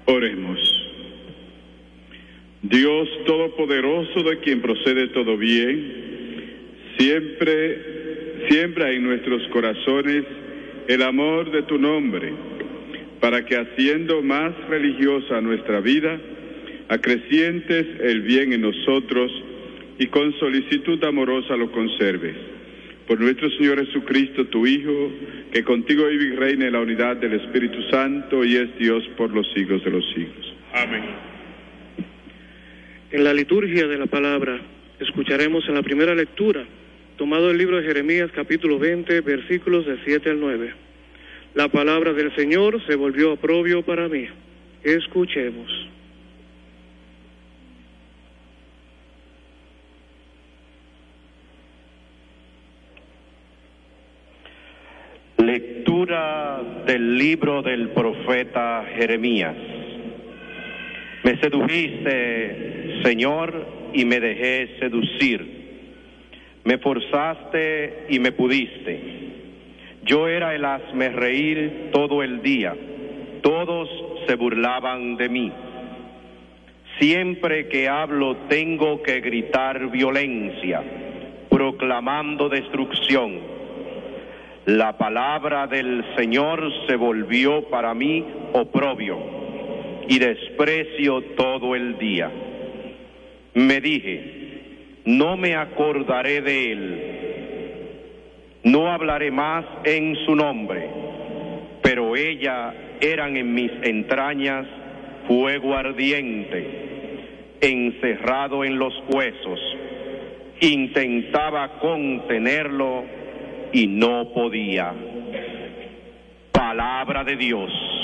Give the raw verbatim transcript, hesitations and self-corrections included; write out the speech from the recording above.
Oremos. Dios Todopoderoso, de quien procede todo bien, siempre, siembra en nuestros corazones el amor de tu nombre, para que haciendo más religiosa nuestra vida, acrecientes el bien en nosotros y con solicitud amorosa lo conserves. Por nuestro Señor Jesucristo, tu Hijo, que contigo vive y reina en la unidad del Espíritu Santo y es Dios por los siglos de los siglos. Amén. En la liturgia de la palabra escucharemos en la primera lectura, tomado el libro de Jeremías capítulo veinte, versículos de siete al nueve. La palabra del Señor se volvió oprobio para mí. Escuchemos. Lectura del libro del profeta Jeremías. Me sedujiste, Señor, y me dejé seducir. Me forzaste y me pudiste. Yo era el hazmerreír todo el día. Todos se burlaban de mí. Siempre que hablo tengo que gritar violencia, proclamando destrucción. La palabra del Señor se volvió para mí oprobio y desprecio todo el día. Me dije, no me acordaré de él, no hablaré más en su nombre, pero ella eran en mis entrañas fuego ardiente, encerrado en los huesos. Intentaba contenerlo y no podía. Palabra de Dios.